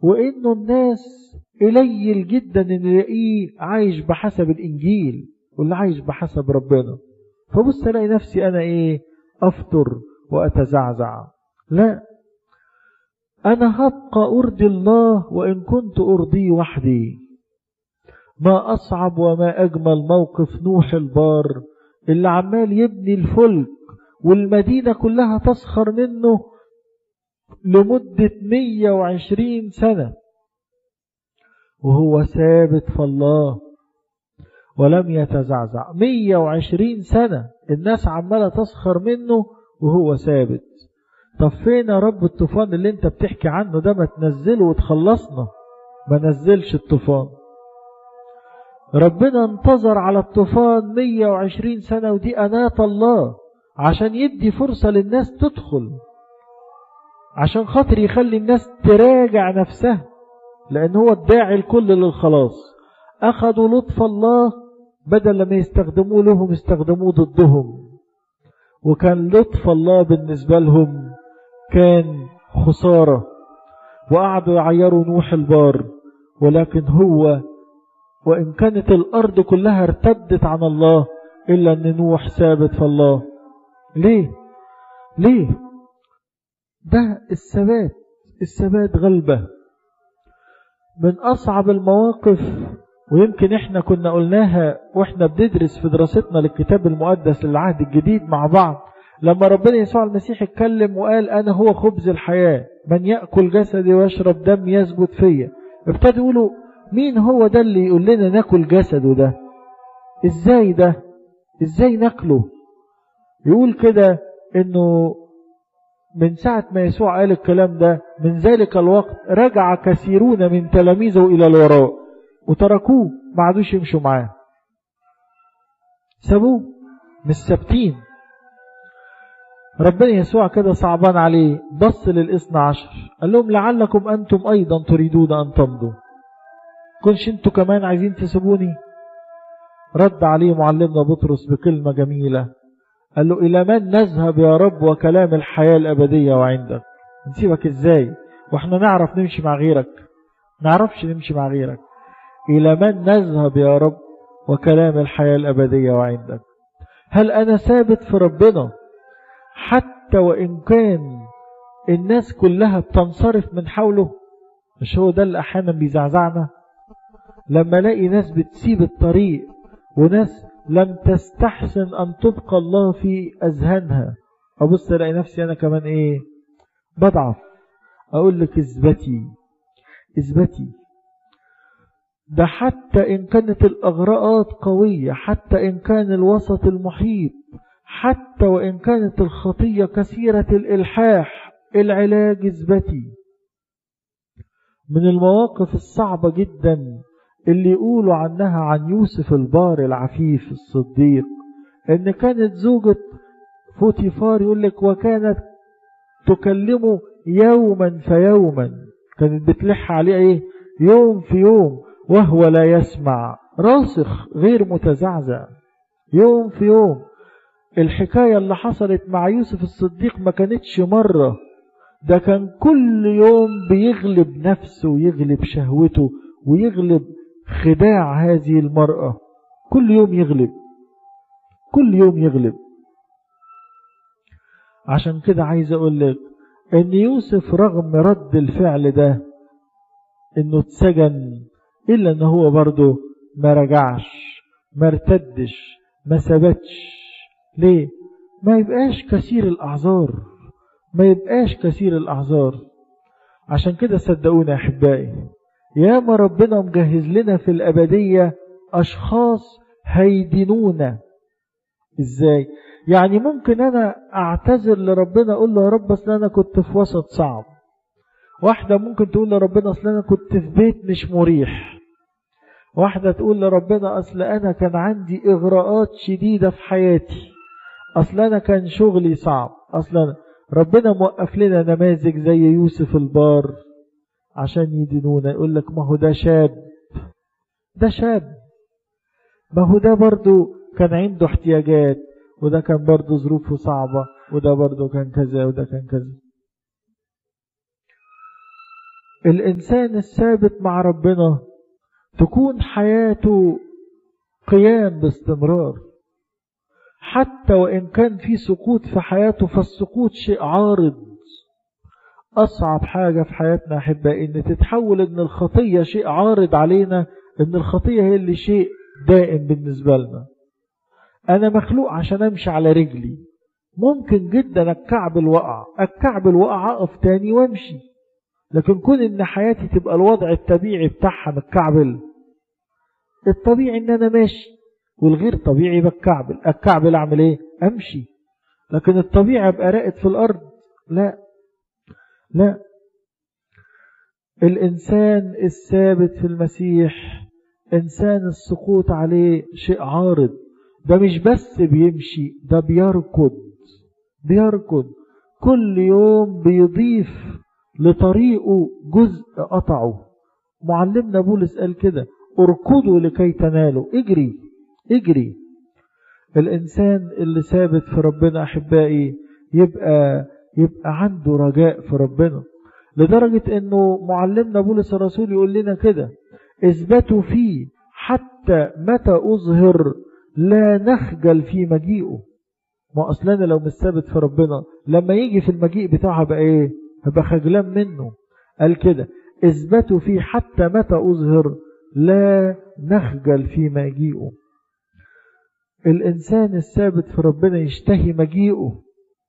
وإنه الناس قليل جدا إن يلاقيه عايش بحسب الإنجيل واللي عايش بحسب ربنا. فبص ألاقي نفسي أنا أفطر وأتزعزع. لا، أنا هبقى أرضي الله وإن كنت أرضي وحدي. ما أصعب وما أجمل موقف نوح البار اللي عمال يبني الفلك والمدينة كلها تسخر منه لمدة 120 سنة وهو ثابت في الله ولم يتزعزع. 120 سنة الناس عمالة تسخر منه وهو ثابت. طب فين يا رب الطوفان اللي انت بتحكي عنه ده؟ ما تنزله وتخلصنا. ما نزلش الطوفان. ربنا انتظر على الطوفان 120 سنة، ودي أناة الله عشان يدي فرصة للناس تدخل، عشان خاطر يخلي الناس تراجع نفسها، لأن هو الداعي الكل للخلاص. أخذوا لطف الله بدل ما يستخدموه لهم استخدموه ضدهم، وكان لطف الله بالنسبة لهم كان خسارة، وقعدوا يعيروا نوح البار. ولكن هو وإن كانت الأرض كلها ارتدت عن الله إلا أن نوح ثابت في الله. ليه؟ ده الثبات غلبة. من أصعب المواقف، ويمكن احنا كنا قلناها واحنا بندرس في دراستنا للكتاب المقدس للعهد الجديد مع بعض، لما ربنا يسوع المسيح اتكلم وقال أنا هو خبز الحياة، من يأكل جسدي ويشرب دم يثبت فيا. ابتدوا يقولوا مين هو ده اللي يقول لنا ناكل جسده ده؟ ازاي ناكله؟ يقول كده انه من ساعة ما يسوع قال الكلام ده من ذلك الوقت رجع كثيرون من تلاميذه إلى الوراء وتركوه، ما عادوش يمشوا معاه، سابوه، مش ثابتين. ربنا يسوع كده صعبان عليه، بص لل12 قال لهم لعلكم أنتم أيضا تريدون أن تمضوا، كنش انتوا كمان عايزين تسيبوني؟ رد عليه معلمنا بطرس بكلمة جميلة، قال له إلى من نذهب يا رب وكلام الحياة الأبدية وعندك؟ نسيبك إزاي وإحنا نعرف نمشي مع غيرك؟ نعرفش نمشي مع غيرك. إلى من نذهب يا رب وكلام الحياة الأبدية وعندك؟ هل أنا ثابت في ربنا حتى وإن كان الناس كلها بتنصرف من حوله؟ مش هو ده اللي أحيانا بيزعزعنا؟ لما الاقي ناس بتسيب الطريق وناس لم تستحسن أن تبقى الله في أذهانها، أبص ألاقي نفسي أنا كمان بضعف. أقول لك اثبتي. ده حتى إن كانت الأغراءات قوية، حتى إن كان الوسط المحيط، حتى وإن كانت الخطية كثيرة الإلحاح، العلاج اثبتي. من المواقف الصعبة جدا اللي يقولوا عنها عن يوسف البار العفيف الصديق ان كانت زوجة فوتيفار يقول لك وكانت تكلمه يوما فيوما، كانت بتلح عليه يوم في يوم وهو لا يسمع، راسخ غير متزعزع يوم في يوم. الحكاية اللي حصلت مع يوسف الصديق ما كانتش مرة، ده كان كل يوم بيغلب نفسه ويغلب شهوته ويغلب خداع هذه المرأة، كل يوم يغلب. عشان كده عايز اقول لك ان يوسف رغم رد الفعل ده انه اتسجن، الا ان هو برضه ما رجعش، ما ارتدش، ما ثبتش. ليه؟ ما يبقاش كثير الاعذار. عشان كده صدقوني يا احبائي، يا ما ربنا مجهز لنا في الأبدية أشخاص هيدينونا. إزاي؟ يعني ممكن أنا أعتذر لربنا أقول له يا رب أصل أنا كنت في وسط صعب. واحدة ممكن تقول لربنا أصل أنا كنت في بيت مش مريح. واحدة تقول لربنا أصل أنا كان عندي إغراءات شديدة في حياتي، أصل أنا كان شغلي صعب، أصل ربنا موقف لنا نماذج زي يوسف البار عشان يدينونا. يقول لك ما هو ده شاب، ما هو ده برضو كان عنده احتياجات، وده كان برضو ظروفه صعبة، وده برضو كان كذا وده كان كذا. الإنسان الثابت مع ربنا تكون حياته قيام باستمرار، حتى وإن كان في سقوط في حياته فالسقوط شيء عارض. أصعب حاجة في حياتنا أحبائي إن تتحول إن الخطية شيء عارض علينا، إن الخطية هي اللي شيء دائم بالنسبة لنا. أنا مخلوق عشان أمشي على رجلي، ممكن جدا الكعب الوقع أقف تاني وامشي، لكن كون إن حياتي تبقى الوضع الطبيعي بتاعها متكعبل. الطبيعي إن أنا ماشي، والغير طبيعي الكعبل أعمل إيه؟ أمشي. لكن الطبيعي أبقى راقد في الأرض؟ لا. الإنسان الثابت في المسيح إنسان السقوط عليه شيء عارض. ده مش بس بيمشي، ده بيركض كل يوم، بيضيف لطريقه جزء قطعه. معلمنا بولس قال كده: اركضوا لكي تنالوا. اجري. الإنسان اللي ثابت في ربنا أحبائي يبقى عنده رجاء في ربنا، لدرجة انه معلمنا بولس الرسول يقول لنا كده: اثبتوا فيه حتى متى اظهر لا نخجل في مجيئه. ما اصلنا لو مش ثابت في ربنا لما يجي في المجيء بتاعه هبقى ايه؟ هبقى خجلان منه. قال كده: اثبتوا فيه حتى متى اظهر لا نخجل في مجيئه. الانسان الثابت في ربنا يشتهي مجيئه،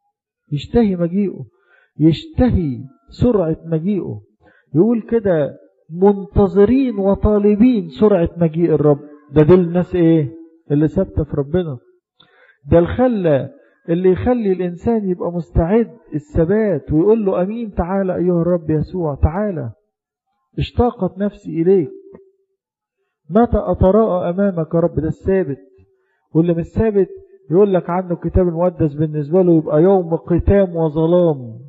يشتهي سرعة مجيئه. يقول كده: منتظرين وطالبين سرعة مجيء الرب. ده الناس ايه؟ اللي ثابتة في ربنا. ده اللي يخلي الإنسان يبقى مستعد الثبات، ويقول له: أمين، تعالى أيها الرب يسوع، تعالى، اشتاقت نفسي إليك، متى أتراءى أمامك يا رب. ده الثابت. واللي مش ثابت يقول لك عنه الكتاب المقدس بالنسبة له يبقى يوم قتام وظلام.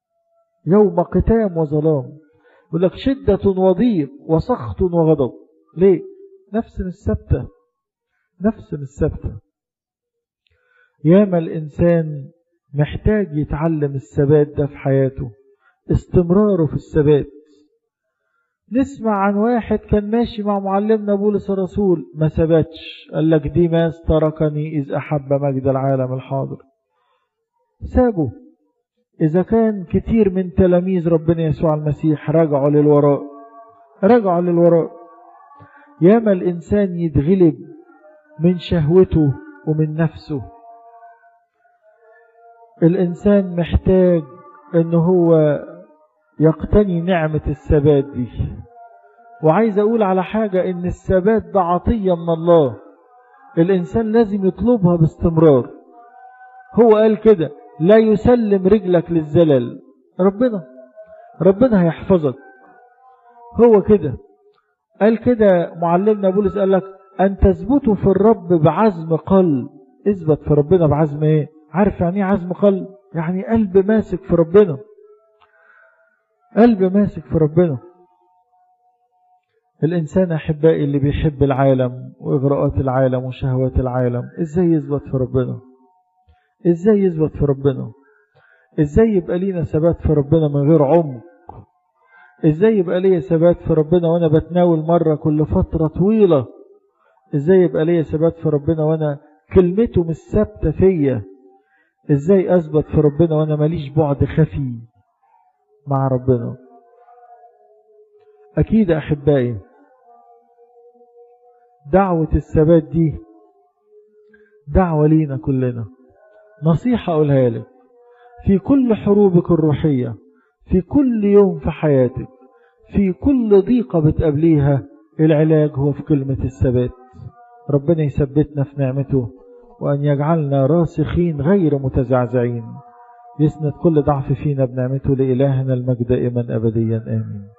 يقول لك شدة وضيق وسخط وغضب. ليه؟ نفس مش ثابتة. ياما الإنسان محتاج يتعلم الثبات ده في حياته، استمراره في الثبات. نسمع عن واحد كان ماشي مع معلمنا بولس الرسول ما ثبتش، قال لك: ديماس تركني إذ أحب مجد العالم الحاضر. سابه. إذا كان كتير من تلاميذ ربنا يسوع المسيح رجعوا للوراء. ياما الإنسان يتغلب من شهوته ومن نفسه. الإنسان محتاج إنه هو يقتني نعمة الثبات دي. وعايز أقول على حاجة، إن الثبات ده عطية من الله، الإنسان لازم يطلبها باستمرار. هو قال كده: لا يسلم رجلك للزلل. ربنا هيحفظك. هو كده قال كده معلمنا بولس، قال لك: أن تثبتوا في الرب بعزم قلب. اثبت في ربنا بعزم ايه؟ عارف يعني ايه عزم قلب؟ يعني قلب ماسك في ربنا. الإنسان أحبائي اللي بيحب العالم وإغراءات العالم وشهوات العالم، إزاي يثبت في ربنا؟ إزاي يبقى لينا ثبات في ربنا من غير عمق؟ إزاي يبقى لي ثبات في ربنا وأنا بتناول مرة كل فترة طويلة؟ إزاي يبقى لي ثبات في ربنا وأنا كلمته مش ثابتة فيا؟ إزاي أثبت في ربنا وأنا ماليش بعد خفي مع ربنا؟ أكيد أحبائي دعوة الثبات دي دعوة لينا كلنا. نصيحة أقولها لك: في كل حروبك الروحية، في كل يوم في حياتك، في كل ضيقة بتقابليها، العلاج هو في كلمة الثبات. ربنا يثبتنا في نعمته، وأن يجعلنا راسخين غير متزعزعين، يسند كل ضعف فينا بنعمته. لإلهنا المجد دائما أبديا آمين.